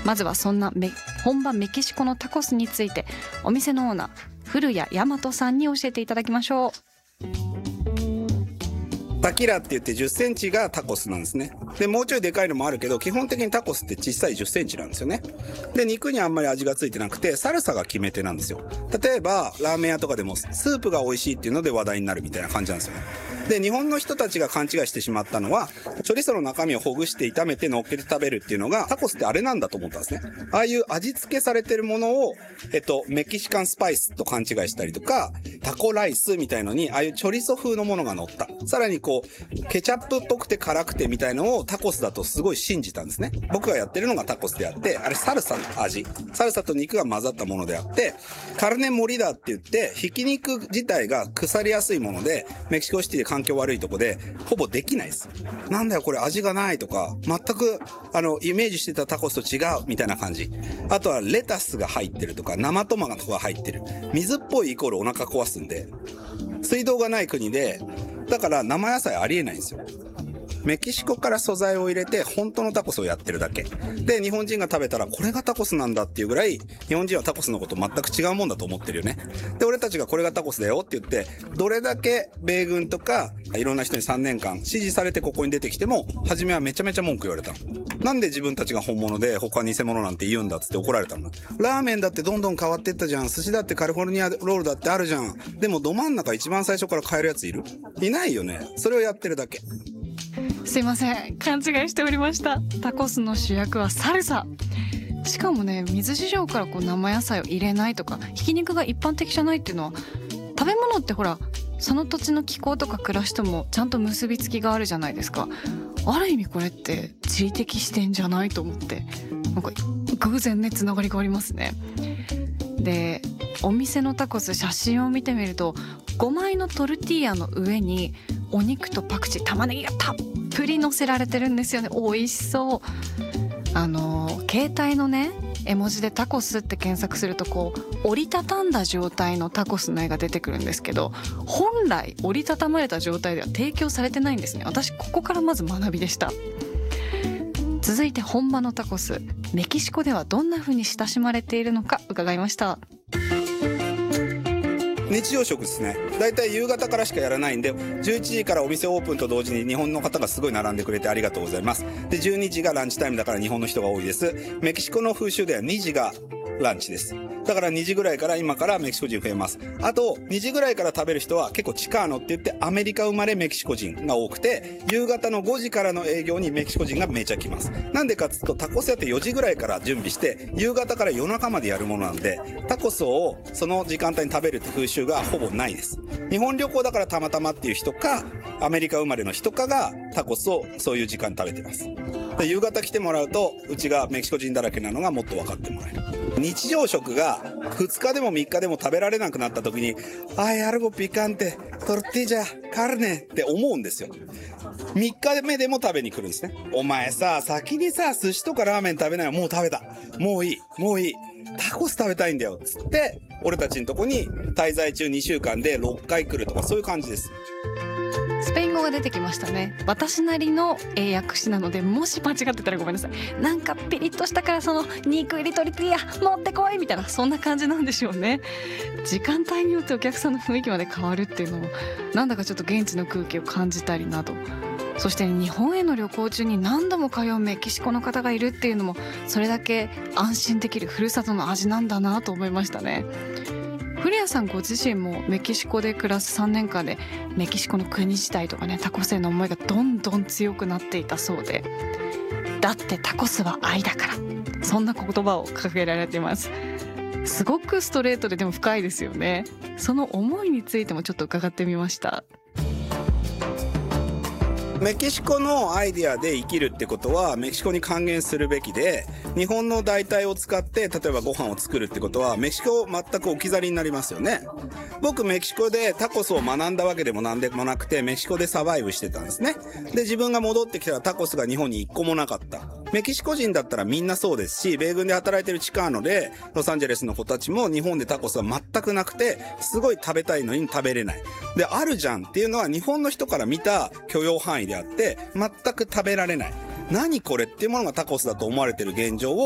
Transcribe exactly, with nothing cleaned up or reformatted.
まずはそんなメ本場メキシコのタコスについてお店のオーナー古谷大和さんに教えていただきましょう。 タキラって言ってじゅっセンチがタコスなんですね。で、もうちょいでかいのもあるけど、基本的にタコスって小さいじゅっセンチなんですよね。で、肉にあんまり味がついてなくて、サルサが決め手なんですよ。例えば、ラーメン屋とかでもスープが美味しいっていうので話題になるみたいな感じなんですよね。で、日本の人たちが勘違いしてしまったのは、チョリソの中身をほぐして炒めて乗っけて食べるっていうのが、タコスってあれなんだと思ったんですね。ああいう味付けされてるものを、えっと、メキシカンスパイスと勘違いしたりとか、タコライスみたいのに、ああいうチョリソ風のものが乗った。さらにこう、ケチャップっぽくて辛くてみたいのをタコスだとすごい信じたんですね。僕がやってるのがタコスであって、あれサルサの味。サルサと肉が混ざったものであって、カルネモリダって言って、ひき肉自体が腐りやすいもので、メキシコシティで環境悪いとこで、ほぼできないです。なんだよこれ味がないとか、全く、あの、イメージしてたタコスと違うみたいな感じ。あとはレタスが入ってるとか、生トマトが入ってる。水っぽいイコールお腹壊すんで、水道がない国で、だから生野菜ありえないんですよ。メキシコから素材を入れて本当のタコスをやってるだけで、日本人が食べたらこれがタコスなんだっていうぐらい、日本人はタコスのこと全く違うもんだと思ってるよね。で、俺たちがこれがタコスだよって言って、どれだけ米軍とかいろんな人にさんねんかん支持されてここに出てきても、初めはめちゃめちゃ文句言われたの。なんで自分たちが本物で他偽物なんて言うんだっつって怒られたの。ラーメンだってどんどん変わってったじゃん。寿司だってカリフォルニアロールだってあるじゃん。でもど真ん中一番最初から買えるやついる？いないよね。それをやってるだけ。 すいません、勘違いしておりました。タコスの主役はサルサ。しかもね、水市場からこう生野菜を入れないとか、ひき肉が一般的じゃないっていうのは、食べ物ってほらその土地の気候とか暮らしともちゃんと結びつきがあるじゃないですか。ある意味これって地理的視点じゃないと思って、なんか偶然ねつながりがありますね。で、お店のタコス写真を見てみると、ごまいのトルティーヤの上にお肉とパクチー、玉ねぎがたっぷり乗せられてるんですよね。美味しそう。あの携帯のね絵文字でタコスって検索すると、こう折りたたんだ状態のタコスの絵が出てくるんですけど、本来折りたたまれた状態では提供されてないんですね。私ここからまず学びでした。続いて本場のタコス、メキシコではどんな風に親しまれているのか伺いました。 日常食ですね。だいたい夕方からしかやらないんで、じゅういちじからお店オープンと同時に日本の方がすごい並んでくれてありがとうございます。で、じゅうにじがランチタイムだから日本の人が多いです。メキシコの風習ではにじがランチです。だからにじぐらいから今からメキシコ人増えます。あとにじぐらいから食べる人は結構チカーノって言ってアメリカ生まれメキシコ人が多くて、夕方のごじからの営業にメキシコ人がめちゃ来ます。なんでかっつうと、タコス屋ってよじぐらいから準備して夕方から夜中までやるものなんで、タコスをその時間帯に食べるって風習がほぼないです。日本旅行だからたまたまっていう人か、アメリカ生まれの人かがタコスをそういう時間に食べてます。で、夕方来てもらうとうちがメキシコ人だらけなのがもっと分かってもらえる。日常食がふつかでもみっかでも食べられなくなった時に、あいアルゴピカンテトルティージャカルネって思うんですよ。みっかめでも食べに来るんですね。お前さ、先にさ寿司とかラーメン食べないよ。もう食べた、もういいもういいタコス食べたいんだよつって、俺たちのとこに滞在中にしゅうかんでろっかい来るとか、そういう感じです。 スペイン語が出てきましたね。私なりの英訳詞なので、もし間違ってたらごめんなさい。なんかピリッとしたから、その肉入りトリティーヤ持ってこいみたいな、そんな感じなんでしょうね。時間帯によってお客さんの雰囲気まで変わるっていうのも、なんだかちょっと現地の空気を感じたりなど、そして日本への旅行中に何度も通うメキシコの方がいるっていうのも、それだけ安心できるふるさとの味なんだなと思いましたね。古谷さんご自身もメキシコで暮らすさんねんかんで、メキシコの国自体とかね、タコスへの思いがどんどん強くなっていたそうで、だってタコスは愛だから、そんな言葉を掲げられています。すごくストレートででも深いですよね。その思いについてもちょっと伺ってみました。 メキシコのアイディアで生きるってことはメキシコに還元するべきで、日本の代替を使って例えばご飯を作るってことはメキシコ全く置き去りになりますよね。僕メキシコでタコスを学んだわけでもなんでもなくて、メキシコでサバイブしてたんですね。で、自分が戻ってきたらタコスが日本に一個もなかった。メキシコ人だったらみんなそうですし、米軍で働いてるチカーノでロサンゼルスの子たちも日本でタコスは全くなくて、すごい食べたいのに食べれない。で、あるじゃんっていうのは日本の人から見た許容範囲であって、全く食べられない。何これっていうものがタコスだと思われてる現状を